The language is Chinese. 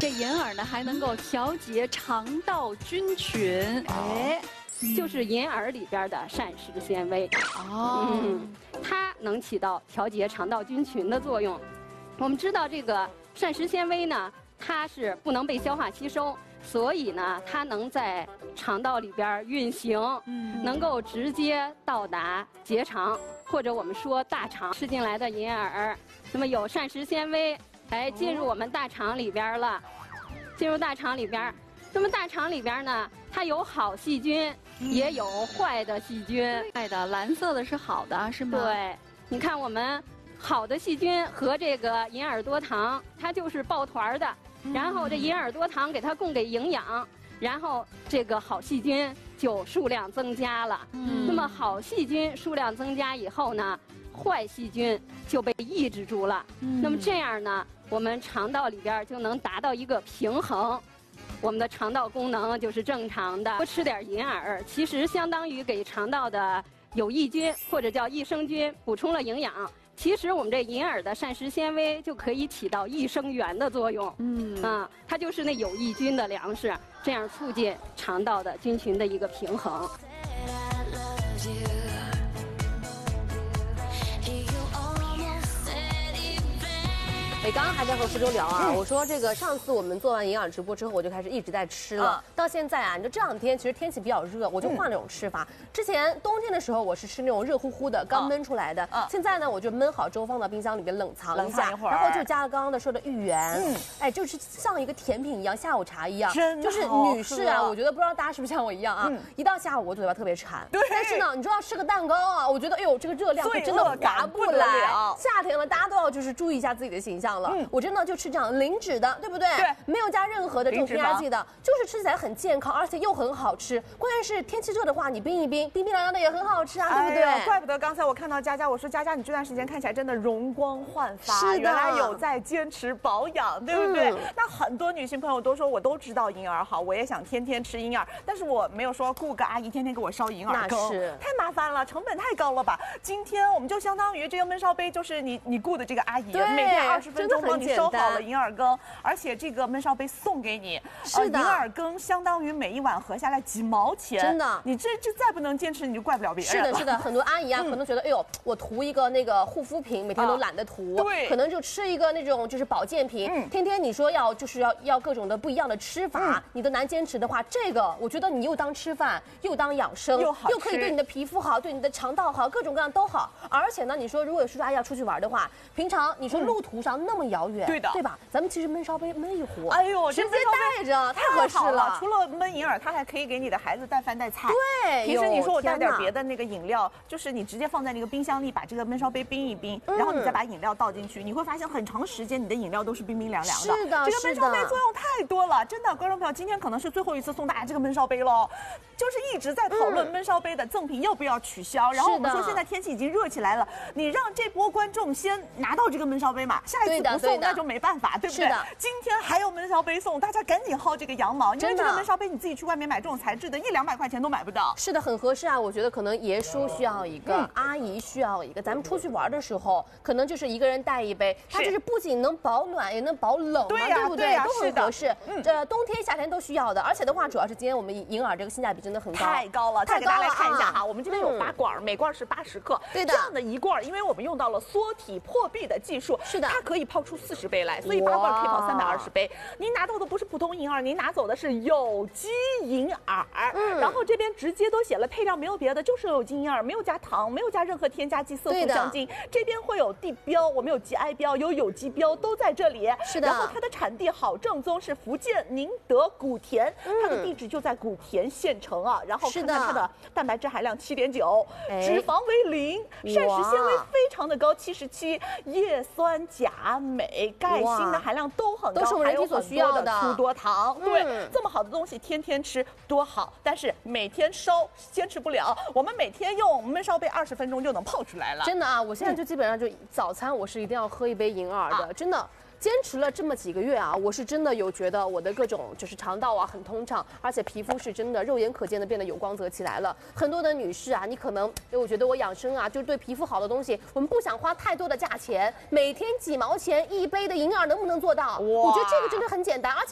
这银耳呢还能够调节肠道菌群， 就是银耳里边的膳食纤维。它能起到调节肠道菌群的作用。我们知道这个膳食纤维呢，它是不能被消化吸收，所以呢，它能在肠道里边运行，能够直接到达结肠或者我们说大肠。吃进来的银耳，那么有膳食纤维，进入我们大肠里边了，进入大肠里边。那么大肠里边呢，它有好细菌，也有坏的细菌。 坏的蓝色的是好的，是吗？ 对，你看我们好的细菌和这个银耳多糖，它就是抱团的。然后这银耳多糖给它供给营养，然后这个好细菌就数量增加了。那么好细菌数量增加以后呢，坏细菌就被抑制住了。那么这样呢，我们肠道里边就能达到一个平衡。我们的肠道功能就是正常的。多吃点银耳，其实相当于给肠道的有益菌或者叫益生菌补充了营养。其实我们这银耳的膳食纤维就可以起到益生元的作用。它就是那有益菌的粮食，这样促进肠道的菌群的一个平衡。 刚刚还在和福州聊啊，我说这个上次我们做完营养直播之后，我就开始一直在吃了。到现在啊，你说这两天其实天气比较热，我就换了种吃法。之前冬天的时候我是吃那种热乎乎的，刚焖出来的。现在呢，我就焖好之后放到冰箱里边冷藏一下，然后就加了刚刚的说的芋圆，就是像一个甜品一样，下午茶一样。就是女士啊，我觉得不知道大家是不是像我一样啊，一到下午我嘴巴特别馋。对。但是呢，你说要吃个蛋糕啊，我觉得哎呦这个热量可真的划不来。夏天了，大家都要就是注意一下自己的形象。我真的就吃这样零脂的，对不对？对，没有加任何的这种添加剂的，就是吃起来很健康，而且又很好吃。关键是天气热的话，你冰一冰，冰冰凉凉的也很好吃啊，对不对？ 怪不得刚才我看到佳佳，我说佳佳，你这段时间看起来真的容光焕发，是的，原来有在坚持保养，对不对？那很多女性朋友都说，我都知道银耳好，我也想天天吃银耳，但是我没有说雇个阿姨天天给我烧银耳羹，太麻烦了，成本太高了吧？今天我们就相当于这个焖烧杯，就是你雇的这个阿姨，每天20分钟帮你烧好了银耳羹，而且这个焖烧杯送给你。是的，银耳羹相当于每一碗合下来几毛钱，真的。你这再不能坚持，你就怪不了别人了。是的，是的，很多阿姨啊，可能觉得，哎呦，我涂一个那个护肤品，每天都懒得涂，对，可能就吃一个那种就是保健品，天天你说要各种的不一样的吃法，你都难坚持的话，这个我觉得你又当吃饭，又当养生，又可以对你的皮肤好，对你的肠道好，各种各样都好。而且呢，你说如果叔叔阿姨要出去玩的话，平常你说路途上那么遥远，对吧？咱们其实焖烧杯焖一壶，哎呦，直接带着，太合适了。除了焖银耳，它还可以给你的孩子带饭带菜。对，平时你说我带点别的那个饮料，就是你直接放在那个冰箱里，把这个焖烧杯冰一冰，然后你再把饮料倒进去，你会发现很长时间你的饮料都是冰冰凉凉的。是的，这个焖烧杯作用太多了，真的，观众朋友，今天可能是最后一次送大家这个焖烧杯喽，就是一直在讨论焖烧杯的赠品要不要取消。然后我们说现在天气已经热起来了，你让这波观众先拿到这个焖烧杯嘛，下一次不送那就没办法，对不对？今天还有焖烧杯送，大家赶紧薅这个羊毛，因为这个焖烧杯你自己去外面买这种材质的100-200块钱都买不到。是的，很合适啊，我觉得可能爷叔需要一个，阿姨需要一个，咱们出去玩的时候，可能就是一个人带一杯，它就是不仅能保暖，也能保冷嘛，对不对？都很合适。这冬天夏天都需要的，而且的话，主要是今天我们银耳这个性价比真的很高，太高了。再给大家来看一下哈，我们这边有8罐，每罐是80克，对的。这样的一罐，因为我们用到了缩体破壁的技术，是的，它可以泡出40杯来，所以8罐可以泡320杯。您拿到的不是普通银耳，您拿走的是有机银耳。然后这边直接都写了配料，没有别的，就是有机银耳，没有加糖，没有加任何添加剂、色素、香精。这边会有地标，我们有GI标，有有机标，都在这里。是的。然后它的产地好正宗，是福建宁德古田，它的地址就在古田县城啊。然后看看它的蛋白质含量7.9，脂肪为0，膳食纤维非常的高，77，叶酸、钾、镁、钙、锌的含量都很高，都是我们人体所需要的。粗多糖，对，这么好的东西天天吃多好，但是每天烧坚持不了。我们每天用焖烧杯20分钟就能泡出来了。真的啊，我现在就基本上就早餐我是一定要喝一杯银耳的，真的。坚持了这么几个月啊，我是真的有觉得我的各种就是肠道啊很通畅，而且皮肤是真的肉眼可见的变得有光泽起来了。很多的女士啊，你可能我觉得我养生啊，就是对皮肤好的东西，我们不想花太多的价钱，每天几毛钱一杯的银耳能不能做到？我觉得这个真的很简单，而且。